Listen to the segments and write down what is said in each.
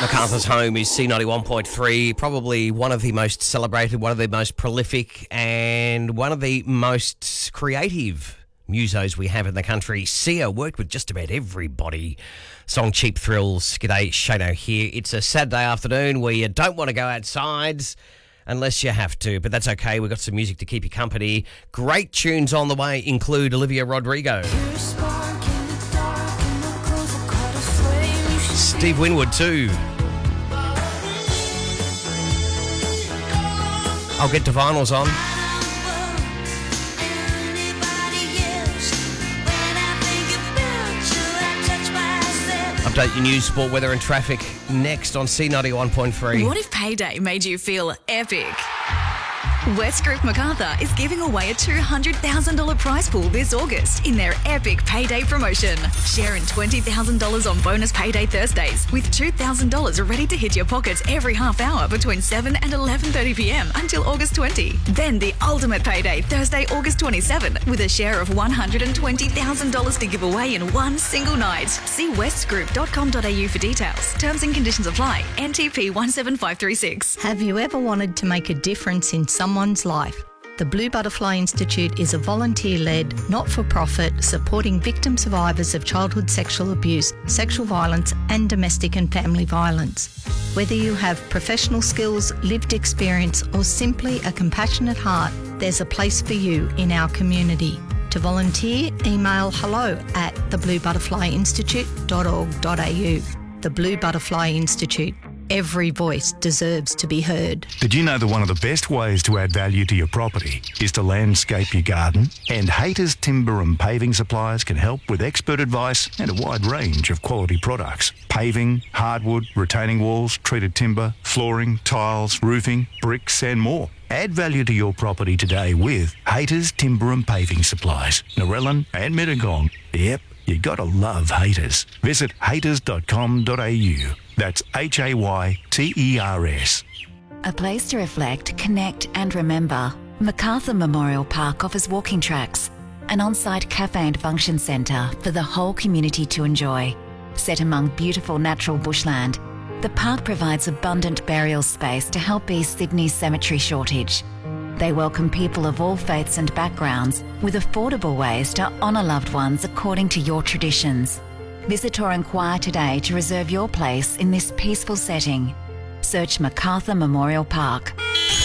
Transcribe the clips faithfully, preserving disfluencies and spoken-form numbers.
Macarthur's home is C ninety-one point three, probably one of the most celebrated, one of the most prolific, and one of the most creative musos we have in the country. Sia worked with just about everybody. Song Cheap Thrills. G'day, Shano here. It's a Saturday afternoon where you don't want to go outside unless you have to, but that's okay. We've got some music to keep you company. Great tunes on the way include Olivia Rodrigo, Steve Winwood too. I'll get to vinyls on. Update your news, sport, weather and traffic next on C ninety-one point three. What if payday made you feel epic? West Group Macarthur is giving away a two hundred thousand dollars prize pool this August in their epic payday promotion. Share in twenty thousand dollars on bonus payday Thursdays with two thousand dollars ready to hit your pockets every half hour between seven and eleven thirty p m until August twentieth. Then the ultimate payday Thursday, August twenty-seventh with a share of one hundred twenty thousand dollars to give away in one single night. See west group dot com dot a u for details. Terms and conditions apply. N T P one seven five three six. Have you ever wanted to make a difference in someone's life? The Blue Butterfly Institute is a volunteer-led, not-for-profit, supporting victim survivors of childhood sexual abuse, sexual violence and domestic and family violence. Whether you have professional skills, lived experience or simply a compassionate heart, there's a place for you in our community. To volunteer, email hello at the blue butterfly institute dot org dot a u. The Blue Butterfly Institute. Every voice deserves to be heard. Did you know that one of the best ways to add value to your property is to landscape your garden? And Haters Timber and Paving Suppliers can help with expert advice and a wide range of quality products. Paving, hardwood, retaining walls, treated timber, flooring, tiles, roofing, bricks and more. Add value to your property today with Haters Timber and Paving Supplies. Narellan and Mittagong. Yep, you gotta love Haters. Visit haters dot com dot a u. That's H A Y T E R S. A place to reflect, connect and remember. Macarthur Memorial Park offers walking tracks, an on-site cafe and function centre for the whole community to enjoy. Set among beautiful natural bushland, the park provides abundant burial space to help ease Sydney's cemetery shortage. They welcome people of all faiths and backgrounds with affordable ways to honour loved ones according to your traditions. Visit or inquire today to reserve your place in this peaceful setting. Search Macarthur Memorial Park.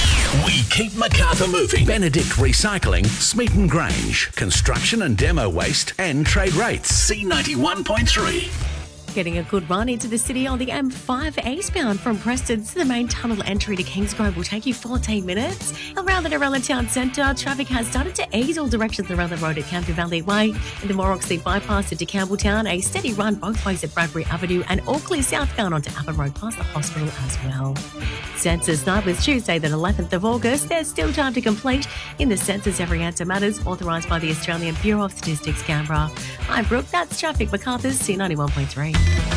We keep Macarthur moving. Benedict Recycling, Smeaton Grange. Construction and demo waste and trade rates. C ninety-one point three. Getting a good run into the city on the M five eastbound from Preston to the main tunnel entry to Kingsgrove will take you fourteen minutes. Around the Narellan Town Centre, traffic has started to ease all directions around the road at Camden Valley Way. In the Morroxley bypass into Campbelltown, a steady run both ways at Bradbury Avenue and all clear southbound onto Appin Road past the hospital as well. Census night was Tuesday the eleventh of August. There's still time to complete in the Census Every Answer Matters, authorised by the Australian Bureau of Statistics, Canberra. I'm Brooke, that's traffic. Macarthur's C ninety-one point three.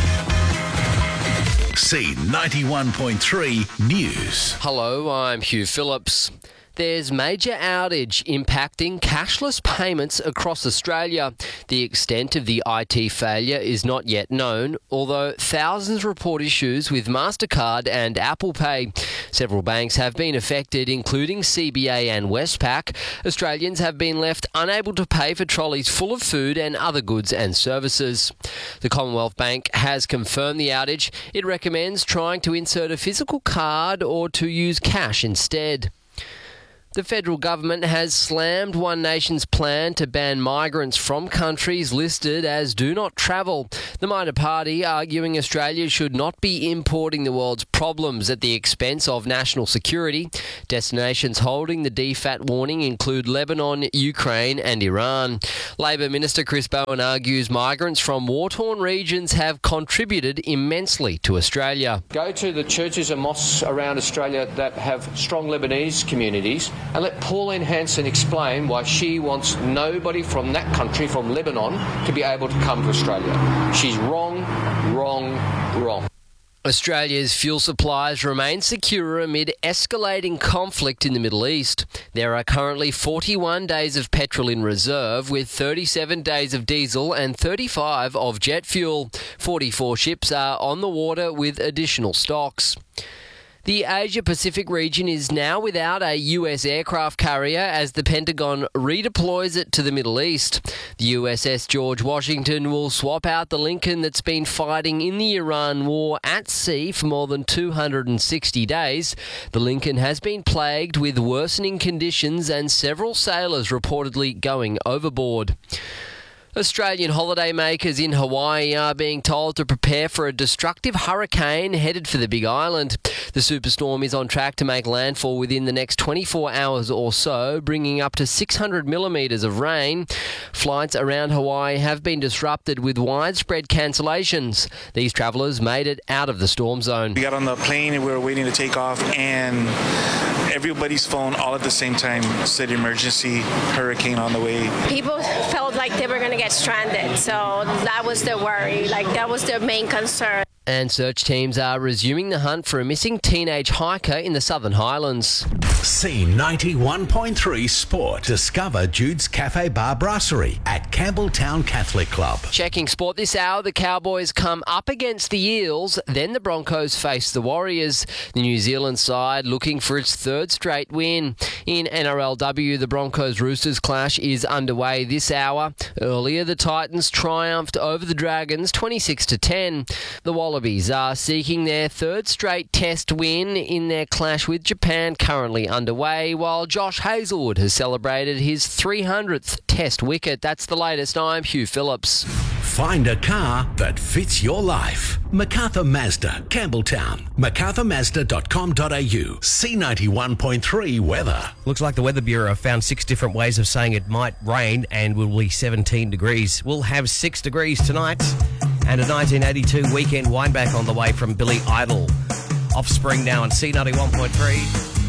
C ninety-one point three News. Hello, I'm Hugh Phillips. There's major outage impacting cashless payments across Australia. The extent of the I T failure is not yet known, although thousands report issues with MasterCard and Apple Pay. Several banks have been affected, including C B A and Westpac. Australians have been left unable to pay for trolleys full of food and other goods and services. The Commonwealth Bank has confirmed the outage. It recommends trying to insert a physical card or to use cash instead. The federal government has slammed One Nation's plan to ban migrants from countries listed as do not travel. The minor party arguing Australia should not be importing the world's problems at the expense of national security. Destinations holding the D FAT warning include Lebanon, Ukraine and Iran. Labor Minister Chris Bowen argues migrants from war-torn regions have contributed immensely to Australia. Go to the churches and mosques around Australia that have strong Lebanese communities and let Pauline Hanson explain why she wants nobody from that country, from Lebanon, to be able to come to Australia. She's wrong, wrong, wrong. Australia's fuel supplies remain secure amid escalating conflict in the Middle East. There are currently forty-one days of petrol in reserve, with thirty-seven days of diesel and thirty-five of jet fuel. forty-four ships are on the water with additional stocks. The Asia-Pacific region is now without a U S aircraft carrier as the Pentagon redeploys it to the Middle East. The U S S George Washington will swap out the Lincoln that's been fighting in the Iran war at sea for more than two hundred sixty days. The Lincoln has been plagued with worsening conditions and several sailors reportedly going overboard. Australian holidaymakers in Hawaii are being told to prepare for a destructive hurricane headed for the Big Island. The superstorm is on track to make landfall within the next twenty-four hours or so, bringing up to six hundred millimetres of rain. Flights around Hawaii have been disrupted with widespread cancellations. These travellers made it out of the storm zone. We got on the plane and we were waiting to take off, and everybody's phone all at the same time said emergency, hurricane on the way. People felt like they were going to get stranded, so that was the worry. Like, that was their main concern. And search teams are resuming the hunt for a missing teenage hiker in the Southern Highlands. C ninety-one point three Sport. Discover Jude's Cafe Bar Brasserie at Campbelltown Catholic Club. Checking sport this hour, the Cowboys come up against the Eels, then the Broncos face the Warriors. The New Zealand side looking for its third straight win. In N R L W, the Broncos-Roosters clash is underway this hour. Earlier, the Titans triumphed over the Dragons twenty-six to ten. The Wallabies are seeking their third straight test win in their clash with Japan, currently underway, while Josh Hazlewood has celebrated his three hundredth test wicket. That's the latest. I'm Hugh Phillips. Find a car that fits your life. MacArthur Mazda, Campbelltown. macarthur mazda dot com dot a u. C ninety-one point three weather. Looks like the Weather Bureau found six different ways of saying it might rain and will be seventeen degrees. We'll have six degrees tonight. And a nineteen eighty-two weekend wind back on the way from Billy Idol. Offspring now on C ninety-one point three.